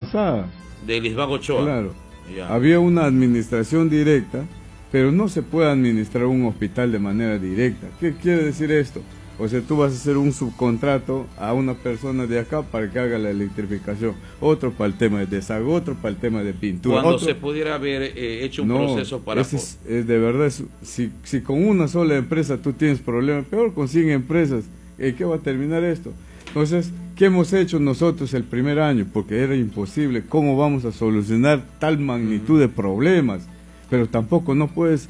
pasada. De Lisbán Ochoa. Claro. Ya. Había una administración directa, pero no se puede administrar un hospital de manera directa. ¿Qué quiere decir esto? O sea, tú vas a hacer un subcontrato a una persona de acá para que haga la electrificación, otro para el tema de desagüe, otro para el tema de pintura. Cuando otro... se pudiera haber hecho un proceso para... de verdad, si con una sola empresa tú tienes problemas, peor con 100 empresas, ¿qué va a terminar esto? Entonces, ¿qué hemos hecho nosotros el primer año? Porque era imposible. ¿Cómo vamos a solucionar tal magnitud de problemas? Pero tampoco puedes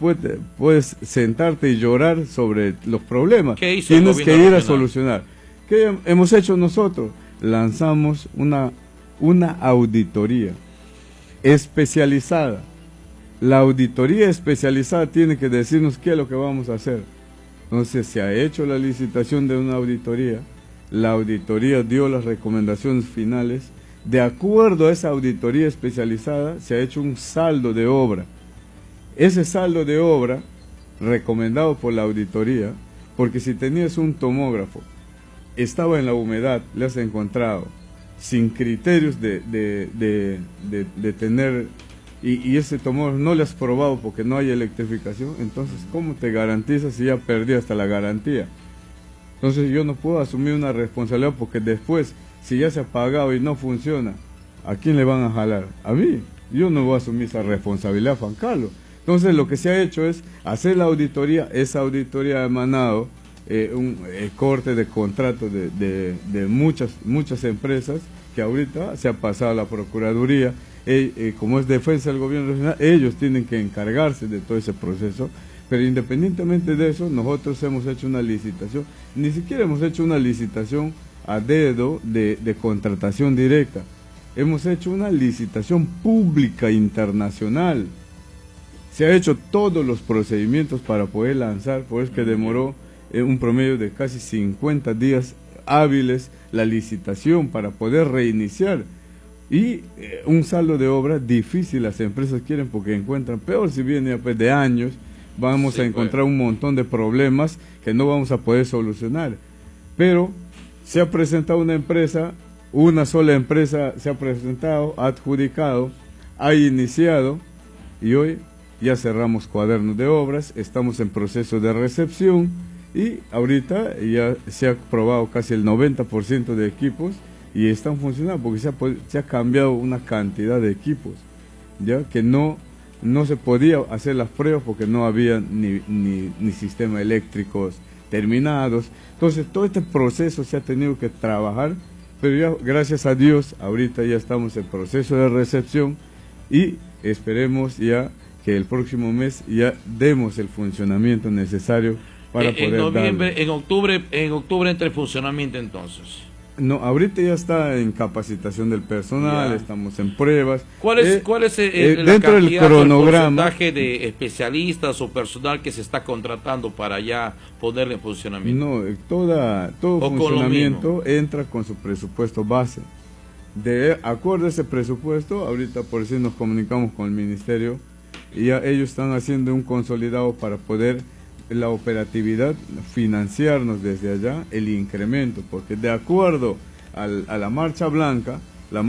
sentarte y llorar sobre los problemas. ¿Qué hizo Tienes el que gobierno ir a regional? solucionar. ¿Qué hemos hecho nosotros? Lanzamos una auditoría especializada. La auditoría especializada tiene que decirnos qué es lo que vamos a hacer. Entonces se ha hecho la licitación de una auditoría. La auditoría dio las recomendaciones finales. De acuerdo a esa auditoría especializada, se ha hecho un saldo de obra. Ese saldo de obra, recomendado por la auditoría, porque si tenías un tomógrafo, estaba en la humedad, le has encontrado, sin criterios de tener, y ese tomógrafo no le has probado porque no hay electrificación, entonces, ¿cómo te garantizas si ya perdí hasta la garantía? Entonces yo no puedo asumir una responsabilidad porque después, si ya se ha pagado y no funciona, ¿a quién le van a jalar? A mí. Yo no voy a asumir esa responsabilidad, Juan Carlos. Entonces lo que se ha hecho es hacer la auditoría. Esa auditoría ha emanado un corte de contrato de muchas empresas que ahorita se ha pasado a la Procuraduría. Como es defensa del gobierno regional, ellos tienen que encargarse de todo ese proceso. Pero independientemente de eso, nosotros hemos hecho una licitación. Ni siquiera hemos hecho una licitación a dedo de contratación directa. Hemos hecho una licitación pública internacional. Se ha hecho todos los procedimientos para poder lanzar, por eso que demoró un promedio de casi 50 días hábiles la licitación para poder reiniciar. Y un saldo de obra difícil las empresas quieren porque encuentran, peor si viene de años, vamos a encontrar un montón de problemas que no vamos a poder solucionar. Pero se ha presentado una sola empresa se ha presentado, ha adjudicado, ha iniciado y hoy ya cerramos cuadernos de obras, estamos en proceso de recepción y ahorita ya se ha aprobado casi el 90% de equipos y están funcionando porque se ha cambiado una cantidad de equipos, ya que no se podía hacer las pruebas porque no había ni sistemas eléctricos terminados. Entonces todo este proceso se ha tenido que trabajar, pero ya gracias a Dios ahorita ya estamos en proceso de recepción y esperemos ya que el próximo mes ya demos el funcionamiento necesario para poder noviembre, en octubre entra en funcionamiento entonces. No, ahorita ya está en capacitación del personal, estamos en pruebas. ¿Cuál es dentro del cronograma, el porcentaje de especialistas o personal que se está contratando para ya ponerle en funcionamiento? No, todo funcionamiento entra con su presupuesto base. De acuerdo a ese presupuesto, ahorita por si nos comunicamos con el ministerio, y ya ellos están haciendo un consolidado para poder la operatividad, financiarnos desde allá el incremento, porque de acuerdo a la marcha blanca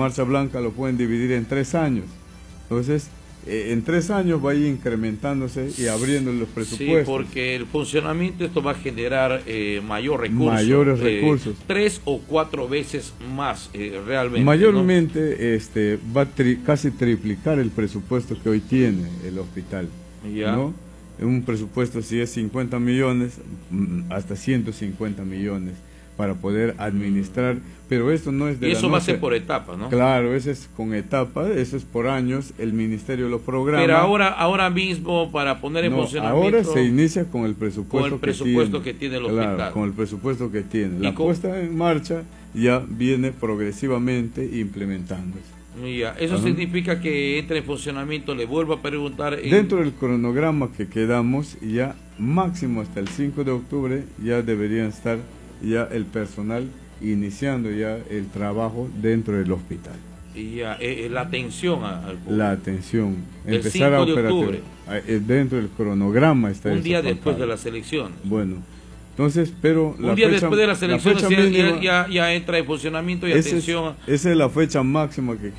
lo pueden dividir en 3 años. Entonces, en 3 años va a ir incrementándose y abriendo los presupuestos. Sí, porque el funcionamiento esto va a generar mayores recursos. 3 o 4 veces más realmente. Mayormente va a casi triplicar el presupuesto que hoy tiene el hospital. Ya. ¿No? Un presupuesto, si es 50 millones, hasta 150 millones para poder administrar, pero esto no es de y eso va a ser por etapas, ¿no? Claro, eso es con etapas, eso es por años, el ministerio lo programa. Pero ahora mismo para poner en funcionamiento... Ahora se inicia con el presupuesto, que tiene el hospital. Claro, con el presupuesto que tiene. La puesta en marcha ya viene progresivamente implementándose. Ya, eso significa que entre en funcionamiento, le vuelvo a preguntar... Dentro del cronograma que quedamos, ya máximo hasta el 5 de octubre, ya deberían estar ya el personal iniciando ya el trabajo dentro del hospital. Y ya, la atención al público. La atención. El 5 de octubre. Dentro del cronograma está un día después de las elecciones. Bueno, entonces, pero un día después de las elecciones ya entra en funcionamiento y atención. Esa es la fecha máxima que